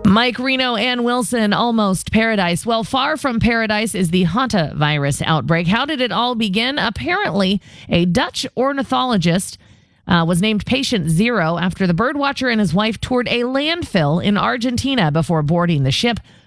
Mike Reno and Wilson, almost paradise. Well, far from paradise is the hantavirus outbreak. How did it all begin? Apparently, a Dutch ornithologist was named Patient Zero after the birdwatcher and his wife toured a landfill in Argentina before boarding the ship.